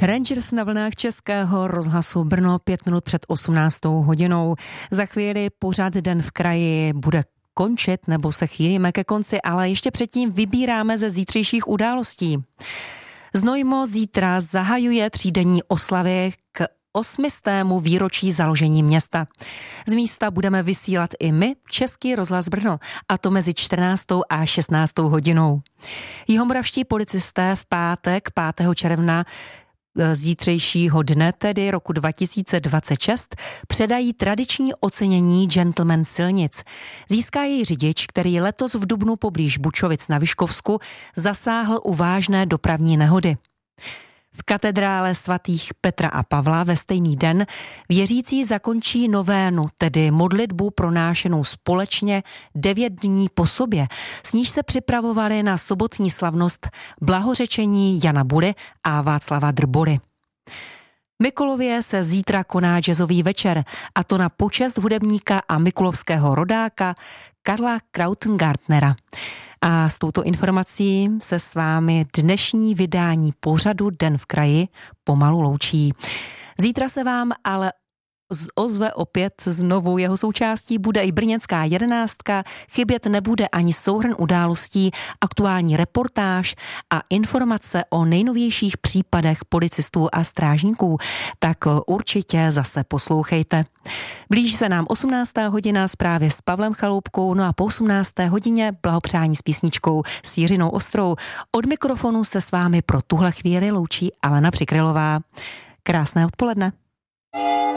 Rangers na vlnách Českého rozhlasu Brno 5 minut před 18. hodinou. Za chvíli pořád Den v kraji bude končit, nebo se chýlíme ke konci, ale ještě předtím vybíráme ze zítřejších událostí. Znojmo zítra zahajuje třídenní oslavy k 800. výročí založení města. Z místa budeme vysílat i my, Český rozhlas Brno, a to mezi 14. a 16. hodinou. Jihomoravští policisté v pátek 5. června zítřejšího dne, tedy roku 2026, předají tradiční ocenění Gentleman silnic. Získá jej řidič, který letos v dubnu poblíž Bučovic na Vyškovsku zasáhl u vážné dopravní nehody. V katedrále svatých Petra a Pavla ve stejný den věřící zakončí novénu, tedy modlitbu pronášenou společně 9 dní po sobě, s níž se připravovali na sobotní slavnost blahořečení Jana Buly a Václava Drboly. V Mikulově se zítra koná jazzový večer, a to na počest hudebníka a mikulovského rodáka Karla Krautengartnera. A s touto informací se s vámi dnešní vydání pořadu Den v kraji pomalu loučí. Zítra se vám ale ozve opět znovu. Jeho součástí bude i brněnská 11. Chybět nebude ani souhrn událostí, aktuální reportáž a informace o nejnovějších případech policistů a strážníků. Tak určitě zase poslouchejte. Blíží se nám 18. hodina zprávy s Pavlem Chaloupkou, no a po 18. hodině blahopřání s písničkou s Jiřinou Ostrou. Od mikrofonu se s vámi pro tuhle chvíli loučí Alena Přikrylová. Krásné odpoledne.